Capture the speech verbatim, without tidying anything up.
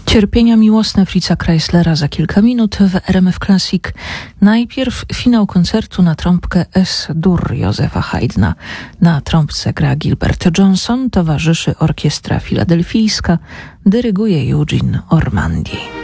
Cierpienia miłosne Fritza Kreislera za kilka minut w R M F Classic. Najpierw finał koncertu na trąbkę Es-Dur Józefa Haydna. Na trąbce gra Gilbert Johnson, towarzyszy orkiestra filadelfijska, dyryguje Eugene Ormandy.